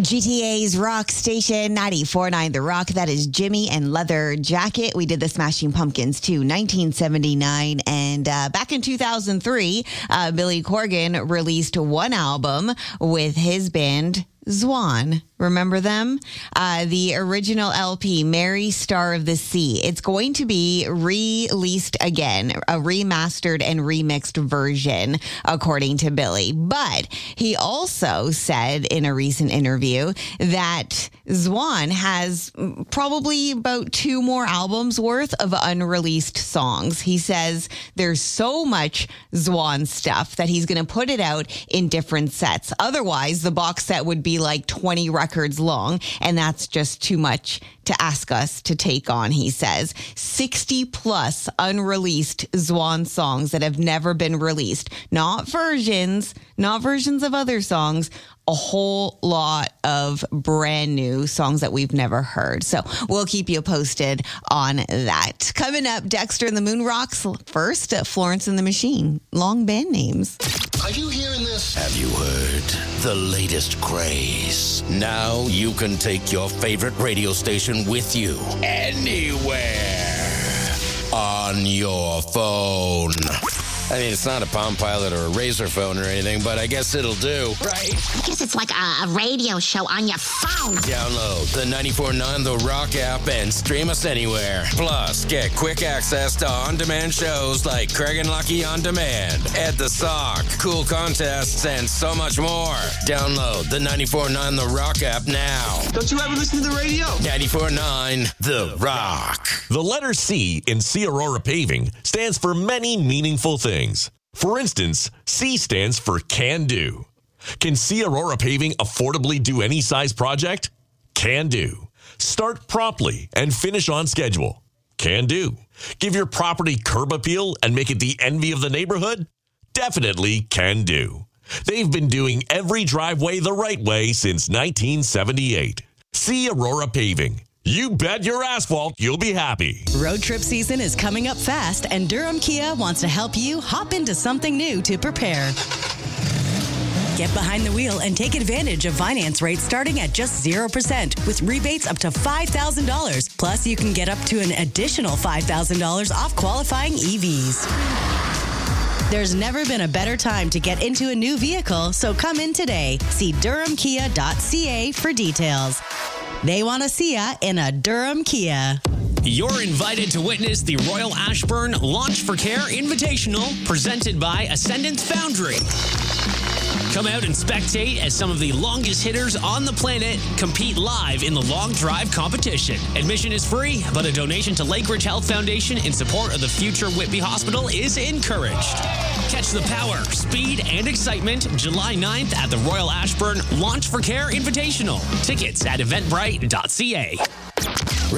GTA's rock station 94.9 The Rock. That is Jimmy and Leather Jacket. We did the Smashing Pumpkins too, 1979. And back in 2003, Billy Corgan released one album with his band Zwan. Remember them? The original LP, Mary Star of the Sea. It's going to be released again, a remastered and remixed version, according to Billy. But he also said in a recent interview that Zwan has probably about 2 more albums worth of unreleased songs. He says there's so much Zwan stuff that he's going to put it out in different sets. Otherwise, the box set would be like 20 records long, and that's just too much to ask us to take on, he says. 60 plus unreleased Zwan songs that have never been released. Not versions of other songs, a whole lot of brand new songs that we've never heard. So we'll keep you posted on that. Coming up, Dexter and the Moon Rocks. First, Florence and the Machine. Long band names. Are you hearing this? Have you heard the latest craze? Now you can take your favorite radio station with you anywhere on your phone. I mean, it's not a Palm Pilot or a Razor phone or anything, but I guess it'll do, right? I guess it's like a radio show on your phone. Download the 94.9 The Rock app and stream us anywhere. Plus, get quick access to on-demand shows like Craig and Lucky On Demand, Ed the Sock, cool contests, and so much more. Download the 94.9 The Rock app now. Don't you ever listen to the radio? 94.9 The Rock. The letter C in C Aurora Paving stands for many meaningful things. For instance, C stands for Can Do. Can C Aurora Paving affordably do any size project? Can do. Start promptly and finish on schedule. Can do. Give your property curb appeal and make it the envy of the neighborhood? Definitely can do. They've been doing every driveway the right way since 1978. C Aurora Paving. You bet your asphalt you'll be happy. Road trip season is coming up fast, and Durham Kia wants to help you hop into something new to prepare. Get behind the wheel and take advantage of finance rates starting at just 0% with rebates up to $5,000. Plus, you can get up to an additional $5,000 off qualifying EVs. There's never been a better time to get into a new vehicle, so come in today. See durhamkia.ca for details. They want to see ya in a Durham Kia. You're invited to witness the Royal Ashburn Launch for Care Invitational presented by Ascendant Foundry. Come out and spectate as some of the longest hitters on the planet compete live in the long drive competition. Admission is free, but a donation to Lakeridge Health Foundation in support of the future Whitby Hospital is encouraged. Catch the power, speed, and excitement July 9th at the Royal Ashburn Launch for Care Invitational. Tickets at eventbrite.ca.